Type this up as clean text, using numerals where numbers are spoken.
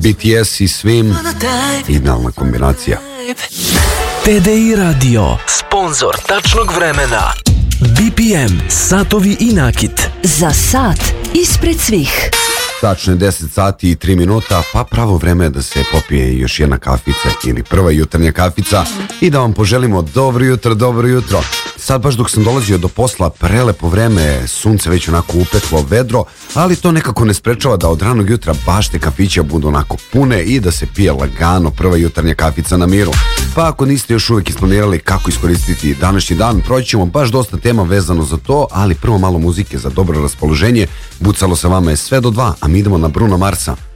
BTS i Swim, idealna kombinacija. TDI Radio, sponzor tačnog vremena. BPM, satovi i nakit. Za sat ispred svih. Tačno je 10 sati i 3 minuta, pa pravo vreme je da se popije još jedna kafica ili prva jutarnja kafica i da vam poželimo dobro jutro, dobro jutro. Sad baš dok sam dolazio do posla, prelepo vreme, sunce već onako upeklo, vedro, ali to nekako ne sprečava da od ranog jutra baš te kafića budu onako pune i da se pije lagano prva jutarnja kafica na miru. Pa ako niste još uvijek isplanirali kako iskoristiti današnji dan, proći ćemo baš dosta tema vezano za to, ali prvo malo muzike za dobro raspoloženje. Bucalo se vama je sve do 2, a mi idemo na Bruno Marsa.